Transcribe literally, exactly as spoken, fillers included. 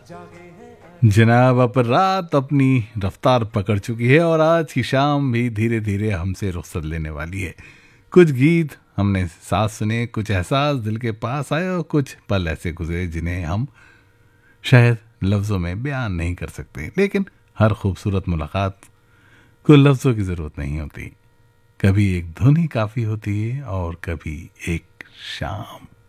जनाब, अब रात अपनी रफ्तार पकड़ चुकी है और आज की शाम भी धीरे धीरे हमसे रुखसत लेने वाली है। कुछ गीत हमने साथ सुने, कुछ एहसास दिल के पास आए और कुछ पल ऐसे गुजरे जिन्हें हम शायद लफ्ज़ों में बयान नहीं कर सकते। लेकिन हर खूबसूरत मुलाकात को लफ्ज़ों की ज़रूरत नहीं होती। कभी एक धुन ही काफ़ी होती है और कभी एक शाम।